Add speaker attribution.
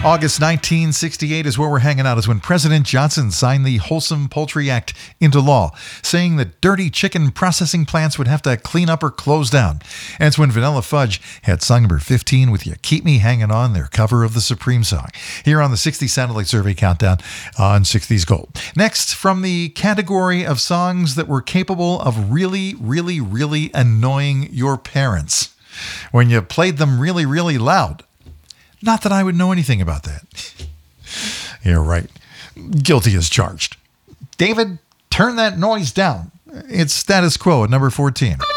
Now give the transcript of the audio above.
Speaker 1: August 1968 is where we're hanging out, is when President Johnson signed the Wholesome Poultry Act into law, saying that dirty chicken processing plants would have to clean up or close down. And it's when Vanilla Fudge had song number 15 with You Keep Me Hanging On, their cover of the Supreme song, here on the 60 Satellite Survey Countdown on 60s Gold. Next, from the category of songs that were capable of really, really, really annoying your parents when you played them really, really loud. Not that I would know anything about that. You're right. Guilty as charged. David, turn that noise down. It's status quo at number 14.